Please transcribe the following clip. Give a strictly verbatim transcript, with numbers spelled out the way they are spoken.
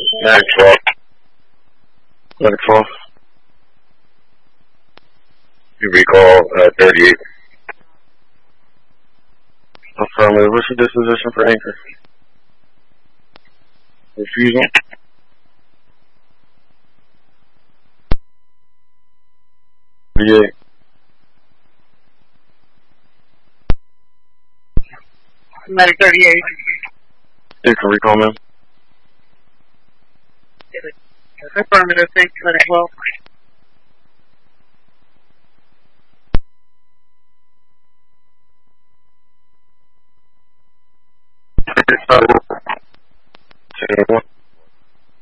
nine twelve. nine twelve. You recall uh, thirty-eight. Affirmative. What's your disposition for anchor? Refusal. thirty-eight. Medic thirty-eight. You can recall, ma'am. Affirmative. Thank you, Medic twelve. One.